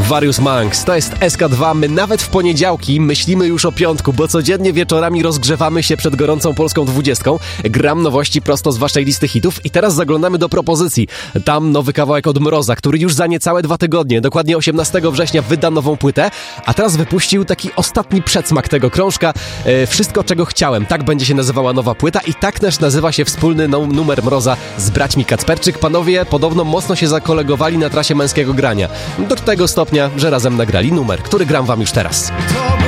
Aquarius Monks, to jest SK2. My nawet w poniedziałki myślimy już o piątku, bo codziennie wieczorami rozgrzewamy się przed gorącą polską 20. Gram nowości prosto z waszej listy hitów i teraz zaglądamy do propozycji. Tam nowy kawałek od Mroza, który już za niecałe 2 tygodnie, dokładnie 18 września wyda nową płytę, a teraz wypuścił taki ostatni przedsmak tego krążka. Wszystko, czego chciałem. Tak będzie się nazywała nowa płyta i tak też nazywa się wspólny numer Mroza z braćmi Kacperczyk. Panowie podobno mocno się zakolegowali na trasie męskiego grania. Do tego stopnia, że razem nagrali numer, który gram wam już teraz.